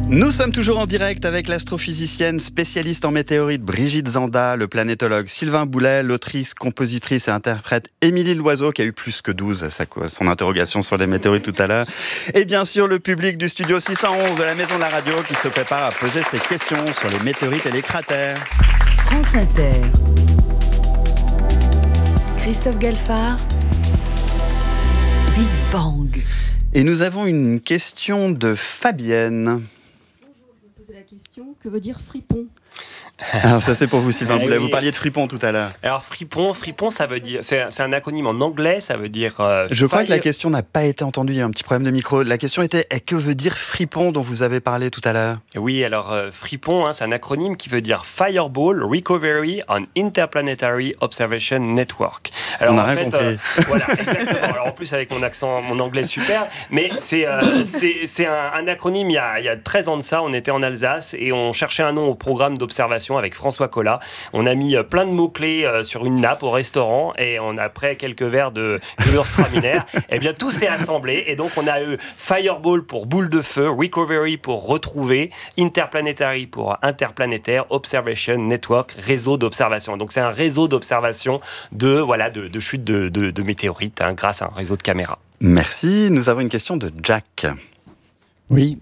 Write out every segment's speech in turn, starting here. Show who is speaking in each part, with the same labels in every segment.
Speaker 1: Nous sommes toujours en direct avec l'astrophysicienne spécialiste en météorites Brigitte Zanda, le planétologue Sylvain Boulet, l'autrice, compositrice et interprète Émilie Loiseau, qui a eu plus que 12 à son interrogation sur les météorites tout à l'heure. Et bien sûr, le public du studio 611 de la Maison de la Radio qui se prépare à poser ses questions sur les météorites et les cratères.
Speaker 2: France Inter. Christophe Galfard. Big Bang.
Speaker 1: Et nous avons une question de Fabienne.
Speaker 3: La question, que veut dire fripon ?
Speaker 1: Alors ça c'est pour vous Sylvain Boulet,
Speaker 4: oui.
Speaker 1: vous parliez de fripon tout à l'heure.
Speaker 4: Alors fripon ça veut dire, c'est un acronyme en anglais, ça veut dire...
Speaker 1: Je crois que la question n'a pas été entendue, il y a un petit problème de micro. La question était, que veut dire fripon dont vous avez parlé tout à l'heure ?
Speaker 4: Oui, alors fripon, c'est un acronyme qui veut dire Fireball Recovery on Interplanetary Observation Network. Alors,
Speaker 1: on n'a rien compris.
Speaker 4: Voilà, exactement. Alors en plus avec mon accent, mon anglais super, mais c'est un acronyme, il y a 13 ans de ça, on était en Alsace et on cherchait un nom au programme d'observation avec François Collat. On a mis plein de mots-clés sur une nappe au restaurant et on a pris quelques verres de Gewürztraminer. Et bien tout s'est assemblé et donc on a eu Fireball pour boule de feu, Recovery pour retrouver, Interplanetary pour interplanétaire, Observation Network, réseau d'observation. Donc c'est un réseau d'observation de chute de météorites grâce à un réseau de caméras.
Speaker 1: Merci. Nous avons une question de Jack.
Speaker 5: Oui,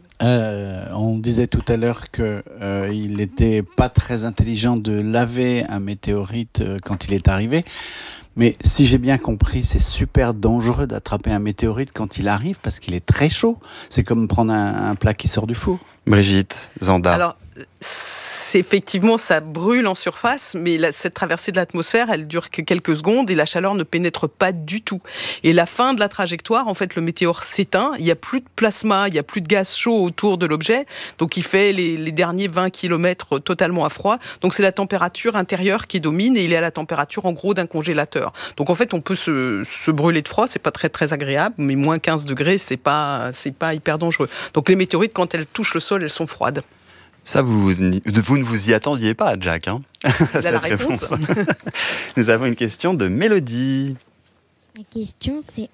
Speaker 5: on disait tout à l'heure qu'il n'était pas très intelligent de laver un météorite quand il est arrivé. Mais si j'ai bien compris, c'est super dangereux d'attraper un météorite quand il arrive parce qu'il est très chaud. C'est comme prendre un plat qui sort du four.
Speaker 1: Brigitte Zanda.
Speaker 6: Alors, effectivement, ça brûle en surface, mais cette traversée de l'atmosphère, elle dure que quelques secondes et la chaleur ne pénètre pas du tout. Et la fin de la trajectoire, en fait, le météore s'éteint, il n'y a plus de plasma, il n'y a plus de gaz chaud autour de l'objet, donc il fait les derniers 20 km totalement à froid. Donc c'est la température intérieure qui domine et il est à la température, en gros, d'un congélateur. Donc en fait, on peut se brûler de froid, c'est pas très, très agréable, mais moins 15 degrés, c'est pas hyper dangereux. Donc les météorites, quand elles touchent le sol, elles sont froides.
Speaker 1: Ça, vous ne vous y attendiez pas, Jack, hein,
Speaker 6: Vous avez la réponse.
Speaker 1: Nous avons une question de Mélodie.
Speaker 7: La question, c'est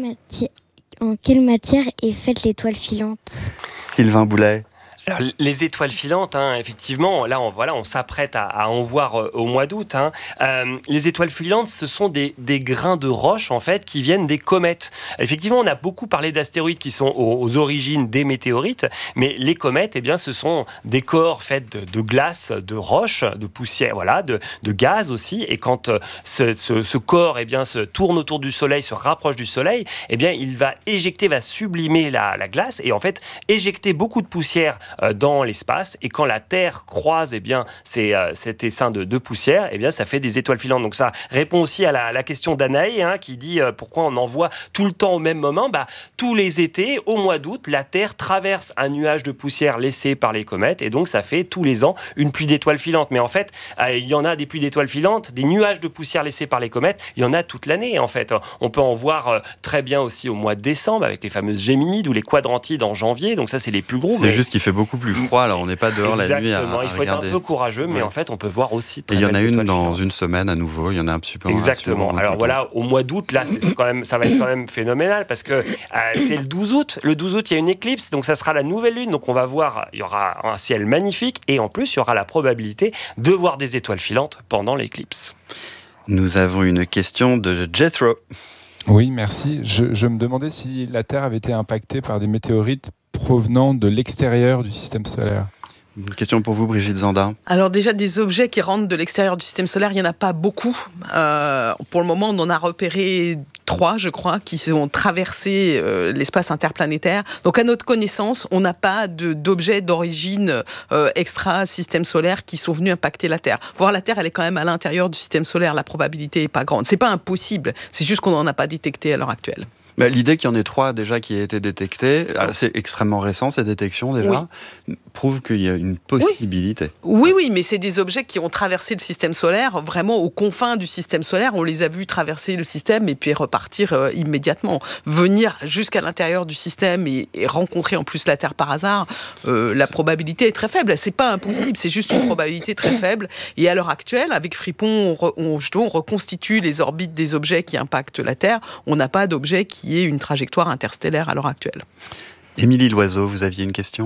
Speaker 7: en quelle matière est faite l'étoile filante ?
Speaker 1: Sylvain Boulet.
Speaker 4: Alors, les étoiles filantes, effectivement, là, on s'apprête à en voir au mois d'août. Les étoiles filantes, ce sont des grains de roche, en fait, qui viennent des comètes. Effectivement, on a beaucoup parlé d'astéroïdes qui sont aux origines des météorites, mais les comètes, eh bien, ce sont des corps faits de glace, de roche, de poussière, de gaz aussi. Et quand ce corps, eh bien, se tourne autour du Soleil, se rapproche du Soleil, eh bien, il va sublimer la glace et en fait éjecter beaucoup de poussière dans l'espace, et quand la Terre croise cet essaim de poussière, ça fait des étoiles filantes. Donc ça répond aussi à la question d'Anaï qui dit pourquoi on en voit tout le temps au même moment. Tous les étés, au mois d'août, la Terre traverse un nuage de poussière laissé par les comètes, et donc ça fait tous les ans une pluie d'étoiles filantes. Mais en fait, il y en a des pluies d'étoiles filantes, des nuages de poussière laissés par les comètes, il y en a toute l'année en fait. On peut en voir très bien aussi au mois de décembre avec les fameuses Géminides ou les Quadrantides en janvier, donc ça c'est les plus gros.
Speaker 1: C'est juste qu'il fait beaucoup plus froid, alors on n'est pas dehors
Speaker 4: exactement,
Speaker 1: la nuit à regarder.
Speaker 4: Il faut être un peu courageux, mais en fait on peut voir aussi très
Speaker 1: et il y en a une dans
Speaker 4: filantes.
Speaker 1: une semaine à nouveau, il y en a un petit peu en
Speaker 4: exactement.
Speaker 1: action,
Speaker 4: Alors voilà, au mois d'août, là c'est quand même, ça va être quand même phénoménal parce que c'est le 12 août. Le 12 août, il y a une éclipse, donc ça sera la nouvelle lune, donc on va voir, il y aura un ciel magnifique et en plus il y aura la probabilité de voir des étoiles filantes pendant l'éclipse.
Speaker 1: Nous avons une question de Jethro.
Speaker 8: Oui, merci. Je me demandais si la Terre avait été impactée par des météorites provenant de l'extérieur du système solaire.
Speaker 1: Une question pour vous, Brigitte Zanda.
Speaker 6: Alors déjà, des objets qui rentrent de l'extérieur du système solaire, il n'y en a pas beaucoup. Pour le moment, on en a repéré 3, je crois, qui ont traversé l'espace interplanétaire. Donc à notre connaissance, on n'a pas d'objets d'origine extra-système solaire qui sont venus impacter la Terre. Voir la Terre, elle est quand même à l'intérieur du système solaire, la probabilité n'est pas grande. C'est pas impossible, c'est juste qu'on n'en a pas détecté à l'heure actuelle.
Speaker 1: L'idée qu'il y en ait 3 déjà qui aient été détectés, c'est extrêmement récent ces détections déjà, prouve qu'il y a une possibilité.
Speaker 6: Oui, mais c'est des objets qui ont traversé le système solaire, vraiment aux confins du système solaire. On les a vus traverser le système et puis repartir immédiatement. Venir jusqu'à l'intérieur du système et rencontrer en plus la Terre par hasard, la probabilité est très faible. C'est pas impossible, c'est juste une probabilité très faible. Et à l'heure actuelle, avec Fripon, on reconstitue les orbites des objets qui impactent la Terre. On n'a pas d'objet qui ait une trajectoire interstellaire à l'heure actuelle.
Speaker 1: Émilie Loiseau, vous aviez une question ?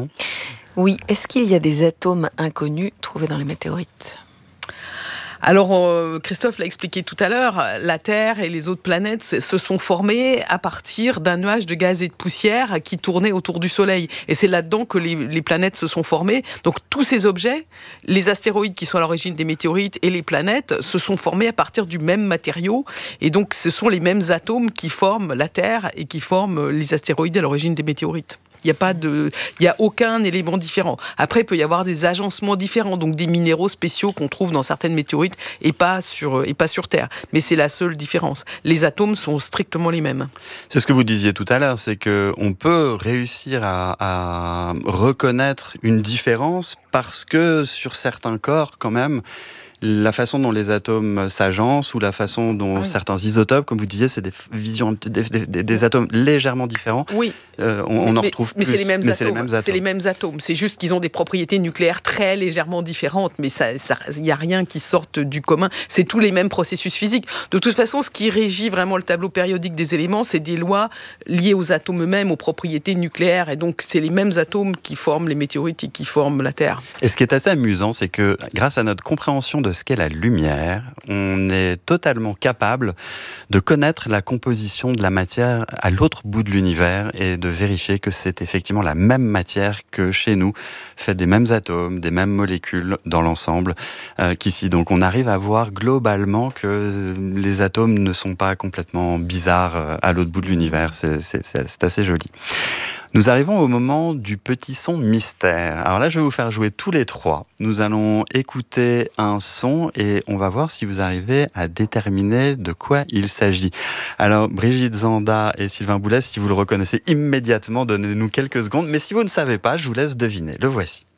Speaker 9: Oui, est-ce qu'il y a des atomes inconnus trouvés dans les météorites ?
Speaker 6: Alors, Christophe l'a expliqué tout à l'heure, la Terre et les autres planètes se sont formées à partir d'un nuage de gaz et de poussière qui tournait autour du Soleil. Et c'est là-dedans que les planètes se sont formées. Donc, tous ces objets, les astéroïdes qui sont à l'origine des météorites et les planètes, se sont formés à partir du même matériau. Et donc, ce sont les mêmes atomes qui forment la Terre et qui forment les astéroïdes à l'origine des météorites. Il n'y a aucun élément différent. Après, il peut y avoir des agencements différents, donc des minéraux spéciaux qu'on trouve dans certaines météorites et pas sur Terre. Mais c'est la seule différence. Les atomes sont strictement les mêmes.
Speaker 1: C'est ce que vous disiez tout à l'heure, c'est qu'on peut réussir à reconnaître une différence parce que sur certains corps, quand même, la façon dont les atomes s'agencent ou la façon dont certains isotopes, comme vous disiez, c'est des atomes légèrement différents.
Speaker 6: Oui.
Speaker 1: On en retrouve plus.
Speaker 6: Mais c'est les mêmes atomes. C'est les mêmes atomes. C'est juste qu'ils ont des propriétés nucléaires très légèrement différentes, mais il n'y a rien qui sorte du commun. C'est tous les mêmes processus physiques. De toute façon, ce qui régit vraiment le tableau périodique des éléments, c'est des lois liées aux atomes eux-mêmes, aux propriétés nucléaires. Et donc, c'est les mêmes atomes qui forment les météorites et qui forment la Terre.
Speaker 1: Et ce qui est assez amusant, c'est que grâce à notre compréhension de ce qu'est la lumière, on est totalement capable de connaître la composition de la matière à l'autre bout de l'univers et de vérifier que c'est effectivement la même matière que chez nous, faite des mêmes atomes, des mêmes molécules dans l'ensemble qu'ici. Donc on arrive à voir globalement que les atomes ne sont pas complètement bizarres à l'autre bout de l'univers. C'est assez joli. Nous arrivons au moment du petit son mystère. Alors là, je vais vous faire jouer tous les trois. Nous allons écouter un son et on va voir si vous arrivez à déterminer de quoi il s'agit. Alors, Brigitte Zanda et Sylvain Boulet, si vous le reconnaissez immédiatement, donnez-nous quelques secondes. Mais si vous ne savez pas, je vous laisse deviner. Le voici.